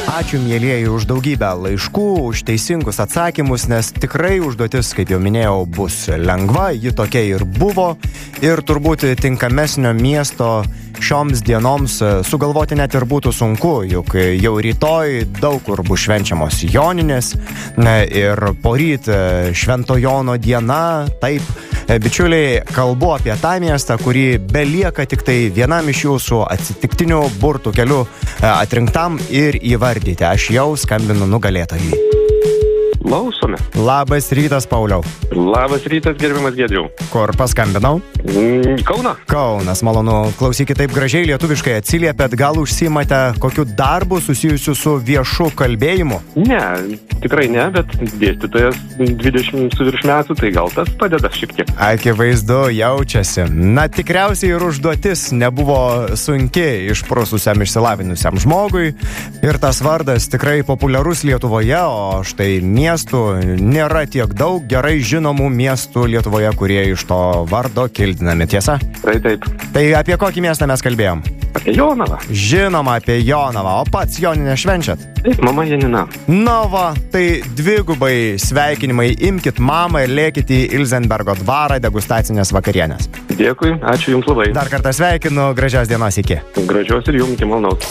Ačiū, mielieji, už daugybę laiškų, už teisingus atsakymus, nes tikrai užduotis, kaip jau minėjau, bus lengva, ji tokia ir buvo. Ir turbūt tinkamesnio miesto šioms dienoms sugalvoti net ir būtų sunku, juk jau rytoj daug kur bus švenčiamos Joninės ir poryt Švento Jono diena. Taip, bičiuliai, kalbu apie tą miestą, kurį belieka tik tai vienam iš jūsų atsitiktinių burtų keliu atrinktam ir įvardyti. Aš jau skambinu nugalėtojui. Klausome. Labas rytas, Pauliau. Labas rytas, gerbiamas Giedriau. Kur paskambinau? Kauną. Kaunas, malonu. Klausykit, taip gražiai lietuviškai atsiliepėt, gal užsiimate kokiu darbu susijusiu su viešu kalbėjimu? Ne, tikrai ne, bet dėstytojas 20 su virš metų, tai gal tas padeda šiek tiek. Akivaizdu, jaučiasi. Na, tikriausiai ir užduotis nebuvo sunki išprususiam išsilavinusiam žmogui. Ir tas vardas tikrai populiarus Lietuvoje, o štai miestų nėra tiek daug gerai žinomų miestų Lietuvoje, kurie iš to vardo kildinami, tiesa? Taip. Tai apie kokį miestą mes kalbėjom? Apie Jonavą. Žinoma, apie Jonavą. O pats Joninę švenčiat? Taip, mama Janina. Na va, tai dvigubai sveikinimai. Imkit mamą ir lėkit į Ilzenbergo dvarą degustacinės vakarienės. Dėkui, ačiū Jums labai. Dar kartą sveikinu, gražios dienos, iki. Gražios ir Jums, iki malonaus.